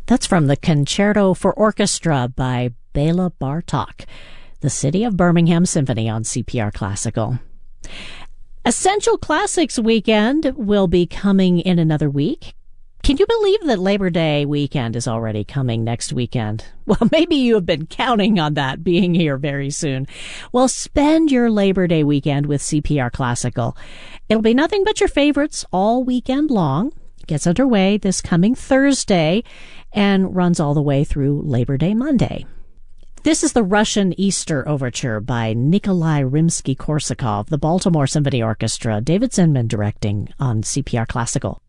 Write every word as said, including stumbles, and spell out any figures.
That's from the Concerto for Orchestra by Bela Bartok, the City of Birmingham Symphony on C P R Classical. Essential Classics Weekend will be coming in another week. Can you believe that Labor Day weekend is already coming next weekend? Well, maybe you have been counting on that being here very soon. Well, spend your Labor Day weekend with C P R Classical. It'll be nothing but your favorites all weekend long. It gets underway this coming Thursday and runs all the way through Labor Day Monday. This is the Russian Easter Overture by Nikolai Rimsky-Korsakov, the Baltimore Symphony Orchestra, David Zinman directing on C P R Classical.